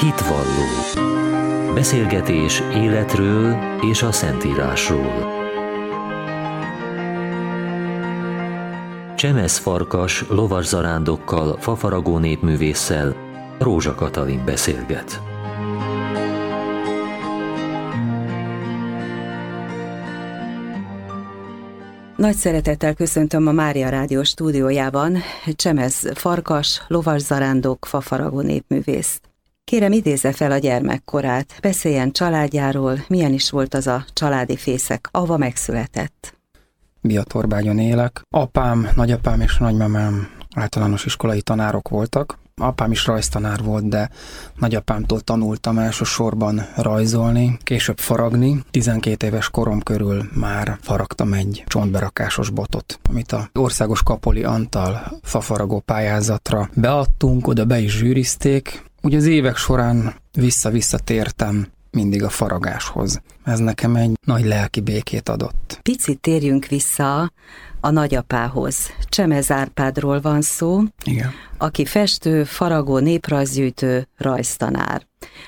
Hitvalló. Beszélgetés életről és a Szentírásról. Csemesz Farkas lovaszarándokkal, fafaragó népművésszel Rózsa Katalin beszélget. Nagy szeretettel köszöntöm a Mária Rádió stúdiójában Csemesz Farkas, lovaszárándok, fafaragó népművészt. Kérem, idézze fel a gyermekkorát, beszéljen családjáról, milyen is volt az a családi fészek, ahova megszületett. Biatorbágyon élek. Apám, nagyapám és nagymamám általános iskolai tanárok voltak. Apám is rajztanár volt, de nagyapámtól tanultam elsősorban rajzolni, később faragni. 12 éves korom körül már faragtam egy csontberakásos botot, amit az Országos Kapoli Antal fafaragó pályázatra beadtunk, oda be is zsűrizték. Ugye az évek során vissza-visszatértem mindig a faragáshoz. Ez nekem egy nagy lelki békét adott. Picit térjünk vissza a nagyapához. Csemez Árpádról van szó, igen, aki festő, faragó, néprajzgyűjtő, rajztanár.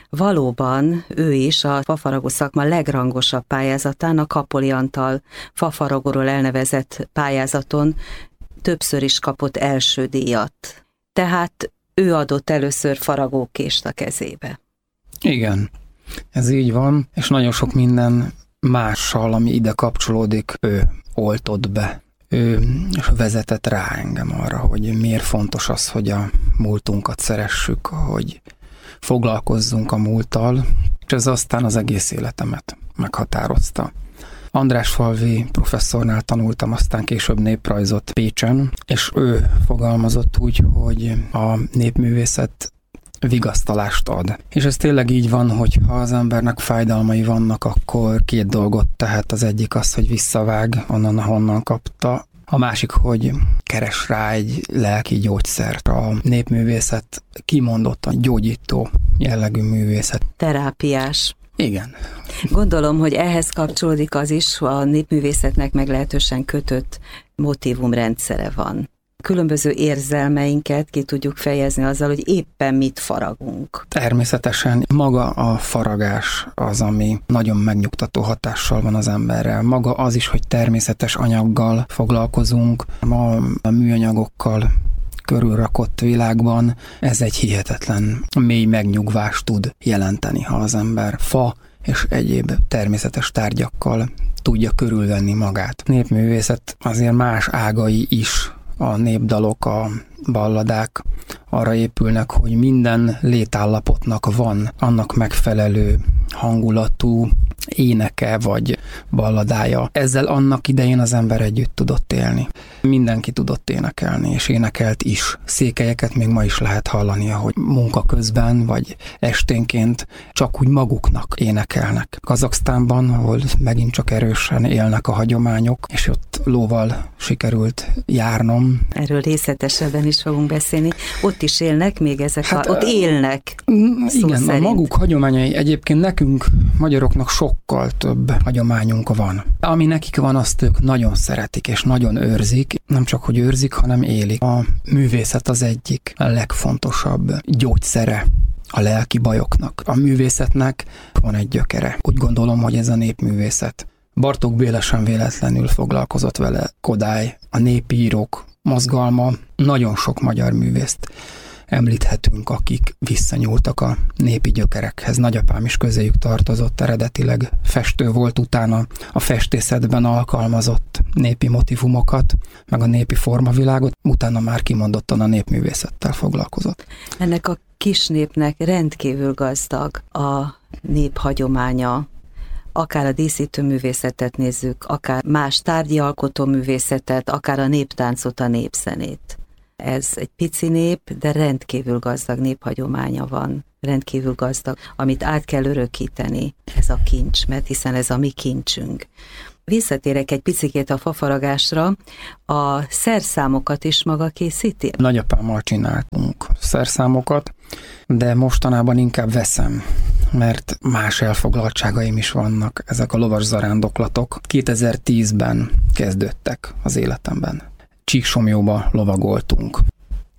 Valóban ő is a fafaragó szakma legrangosabb pályázatán, a Kapoli Antal fafaragóról elnevezett pályázaton többször is kapott első díjat. Tehát ő adott először faragókést a kezébe. Igen, ez így van, és nagyon sok minden mással, ami ide kapcsolódik, ő oltott be. Ő vezetett rá engem arra, hogy miért fontos az, hogy a múltunkat szeressük, hogy foglalkozzunk a múlttal, és ez aztán az egész életemet meghatározta. Andrásfalvi professzornál tanultam, aztán később néprajzot Pécsen, és ő fogalmazott úgy, hogy a népművészet vigasztalást ad. És ez tényleg így van, hogy ha az embernek fájdalmai vannak, akkor két dolgot tehet. Az egyik az, hogy visszavág onnan, ahonnan kapta. A másik, hogy keres rá egy lelki gyógyszert. A népművészet kimondottan gyógyító jellegű művészet. Terápiás. Igen. Gondolom, hogy ehhez kapcsolódik az is, a népművészetnek meglehetősen kötött motívumrendszere van. Különböző érzelmeinket ki tudjuk fejezni azzal, hogy éppen mit faragunk. Természetesen maga a faragás az, ami nagyon megnyugtató hatással van az emberrel. Maga az is, hogy természetes anyaggal foglalkozunk, ma a műanyagokkal körülrakott világban, ez egy hihetetlen mély megnyugvást tud jelenteni, ha az ember fa és egyéb természetes tárgyakkal tudja körülvenni magát. Népművészet azért más ágai is, a népdalok, a balladák arra épülnek, hogy minden létállapotnak van annak megfelelő hangulatú éneke vagy balladája. Ezzel annak idején az ember együtt tudott élni. Mindenki tudott énekelni, és énekelt is. Székelyeket még ma is lehet hallani, ahogy munka közben, vagy esténként csak úgy maguknak énekelnek. Kazaksztánban, ahol megint csak erősen élnek a hagyományok, és ott lóval sikerült járnom. Erről részletesebben is fogunk beszélni. Ott is élnek még ezek, ott élnek. Igen, szerint. A maguk hagyományai egyébként nekünk, magyaroknak sokkal több hagyományunk van. Ami nekik van, azt ők nagyon szeretik és nagyon őrzik. Nem csak, hogy őrzik, hanem élik. A művészet az egyik a legfontosabb gyógyszere a lelki bajoknak. A művészetnek van egy gyökere. Úgy gondolom, hogy ez a népművészet. Bartók Béla sem véletlenül foglalkozott vele. Kodály, a népírók mozgalma, nagyon sok magyar művészt említhetünk, akik visszanyúltak a népi gyökerekhez. Nagyapám is közéjük tartozott, eredetileg festő volt, utána a festészetben alkalmazott népi motivumokat, meg a népi formavilágot, utána már kimondottan a népművészettel foglalkozott. Ennek a kis népnek rendkívül gazdag a néphagyománya. Akár a díszítőművészetet nézzük, akár más tárgyi alkotóművészetet, akár a néptáncot, a népzenét. Ez egy pici nép, de rendkívül gazdag néphagyománya van, rendkívül gazdag, amit át kell örökíteni, ez a kincs, mert hiszen ez a mi kincsünk. Visszatérek egy picikét a fafaragásra, a szerszámokat is maga készíti? Nagyapámmal csináltunk szerszámokat, de mostanában inkább veszem, mert más elfoglaltságaim is vannak, ezek a lovasszarándoklatok. 2010-ben kezdődtek az életemben. Csíksomlyóba lovagoltunk.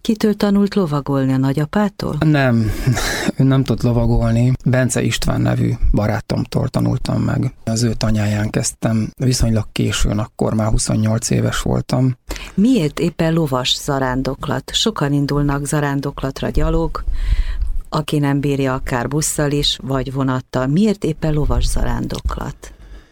Kitől tanult lovagolni, a nagyapától? Nem, ő nem tud lovagolni. Bence István nevű barátomtól tanultam meg. Az ő tanyáján kezdtem, viszonylag későn, akkor már 28 éves voltam. Miért éppen lovas zarándoklat? Sokan indulnak zarándoklatra gyalog, aki nem bírja akár busszal is, vagy vonattal. Miért éppen lovas zarándoklat?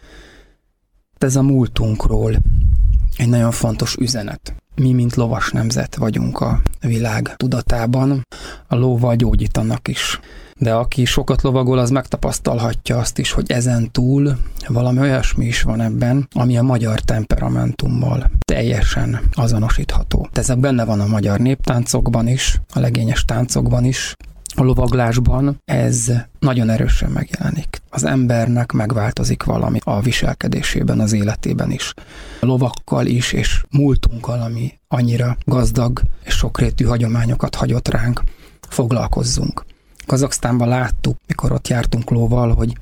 Ez a múltunkról egy nagyon fontos üzenet. Mi, mint lovas nemzet vagyunk a világ tudatában, a lóval gyógyítanak is. De aki sokat lovagol, az megtapasztalhatja azt is, hogy ezen túl valami olyasmi is van ebben, ami a magyar temperamentummal teljesen azonosítható. Ezek benne van a magyar néptáncokban is, a legényes táncokban is, a lovaglásban ez nagyon erősen megjelenik. Az embernek megváltozik valami a viselkedésében, az életében is. A lovakkal is, és múltunkkal, ami annyira gazdag és sokrétű hagyományokat hagyott ránk, foglalkozzunk. Kazaksztánban láttuk, mikor ott jártunk lóval, hogy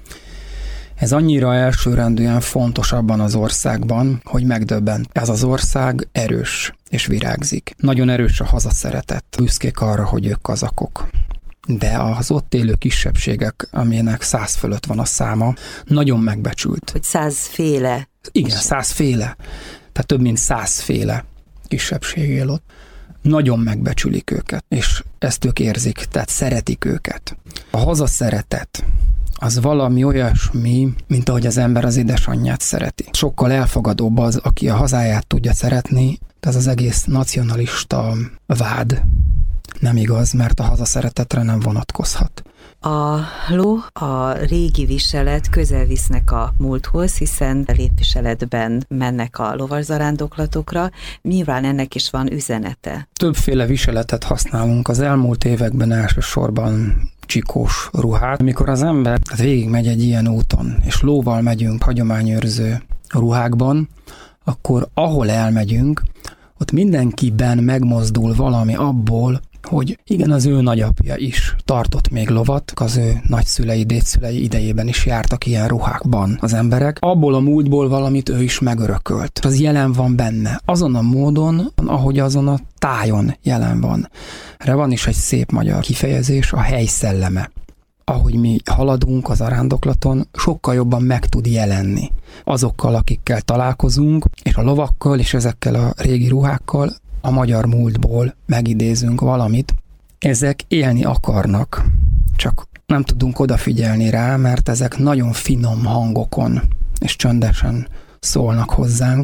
ez annyira elsőrendűen fontos abban az országban, hogy megdöbbent. Ez az ország erős és virágzik. Nagyon erős a hazaszeretet. Büszkék arra, hogy ők kazakok. De az ott élő kisebbségek, aminek 100 fölött van a száma, nagyon megbecsült. Hogy 100 féle. Igen, 100 féle. Tehát több mint 100 féle kisebbség él ott. Nagyon megbecsülik őket, és ezt ők érzik, tehát szeretik őket. A hazaszeretet az valami olyasmi, mint ahogy az ember az édesanyját szereti. Sokkal elfogadóbb az, aki a hazáját tudja szeretni, de az egész nacionalista vád nem igaz, mert a hazaszeretetre nem vonatkozhat. A ló, a régi viselet közel visznek a múlthoz, hiszen lépviseletben mennek a lovaszárándoklatokra. Nyilván ennek is van üzenete. Többféle viseletet használunk az elmúlt években, elsősorban csikós ruhát. Amikor az ember végigmegy egy ilyen úton, és lóval megyünk hagyományőrző ruhákban, akkor ahol elmegyünk, ott mindenkiben megmozdul valami abból, hogy igen, az ő nagyapja is tartott még lovat, az ő nagyszülei, dédszülei idejében is jártak ilyen ruhákban az emberek. Abból a múltból valamit ő is megörökölt. Az jelen van benne. Azon a módon, ahogy azon a tájon jelen van. Erre van is egy szép magyar kifejezés, a hely szelleme. Ahogy mi haladunk az zarándoklaton, sokkal jobban meg tud jelenni. Azokkal, akikkel találkozunk, és a lovakkal, és ezekkel a régi ruhákkal, a magyar múltból megidézünk valamit. Ezek élni akarnak, csak nem tudunk odafigyelni rá, mert ezek nagyon finom hangokon és csöndesen szólnak hozzánk.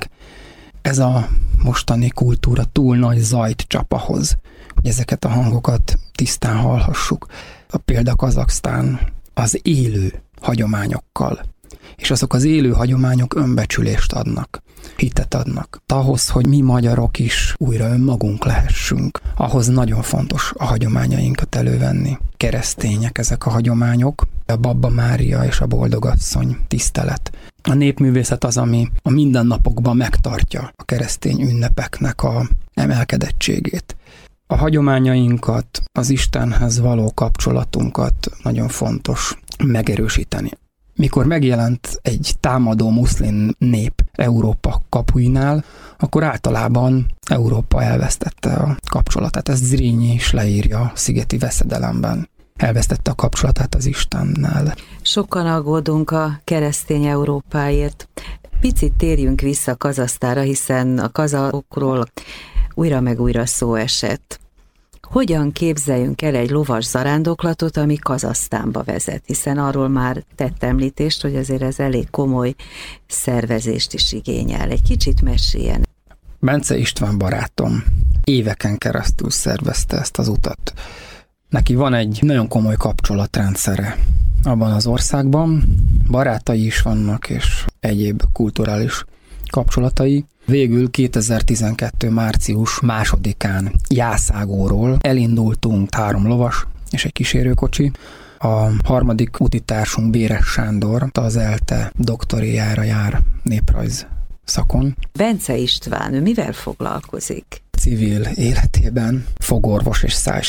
Ez a mostani kultúra túl nagy zajt csap ahhoz, hogy ezeket a hangokat tisztán hallhassuk. A példa Kazaksztán az élő hagyományokkal, és azok az élő hagyományok önbecsülést adnak, hitet adnak. Ahhoz, hogy mi magyarok is újra önmagunk lehessünk, ahhoz nagyon fontos a hagyományainkat elővenni. Keresztények ezek a hagyományok, a Babba Mária és a Boldogasszony tisztelet. A népművészet az, ami a mindennapokban megtartja a keresztény ünnepeknek a emelkedettségét. A hagyományainkat, az Istenhez való kapcsolatunkat nagyon fontos megerősíteni. Mikor megjelent egy támadó muszlim nép Európa kapuinál, akkor általában Európa elvesztette a kapcsolatát. Ezt Zrínyi is leírja a Szigeti veszedelemben. Elvesztette a kapcsolatát az Istennel. Sokan aggódunk a keresztény Európáért. Picit térjünk vissza Kazahsztánra, hiszen a kazahokról újra meg újra szó esett. Hogyan képzeljünk el egy lovas zarándoklatot, ami Kazahsztánba vezet? Hiszen arról már tett említést, hogy azért ez elég komoly szervezést is igényel. Egy kicsit meséljen. Bence István barátom éveken keresztül szervezte ezt az utat. Neki van egy nagyon komoly kapcsolatrendszere abban az országban. Barátai is vannak, és egyéb kulturális kapcsolatai. Végül 2012. március 2-án Jászágóról elindultunk 3 lovas és egy kísérőkocsi. A harmadik utitársunk Béres Sándor az ELTE doktoriára jár néprajz szakon. Bence István, ő mivel foglalkozik? Civil életében fogorvos és